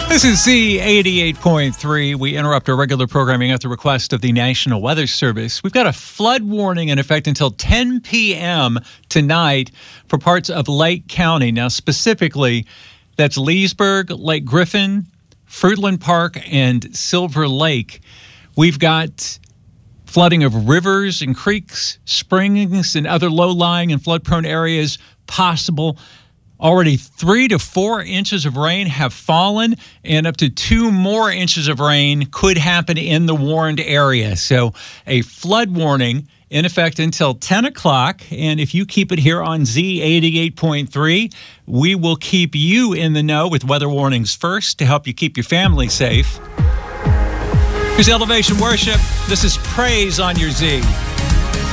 This is Z88.3. We interrupt our regular programming at the request of the National Weather Service. We've got a flood warning in effect until 10 p.m. tonight for parts of Lake County. Now, specifically, that's Leesburg, Lake Griffin, Fruitland Park, and Silver Lake. We've got flooding of rivers and creeks, springs, and other low-lying and flood-prone areas possible. Already 3 to 4 inches of rain have fallen, and up to 2 more inches of rain could happen in the warned area. So a flood warning in effect until 10 o'clock. And if you keep it here on Z88.3, we will keep you in the know with weather warnings first to help you keep your family safe. Here's Elevation Worship. This is Praise on your Z.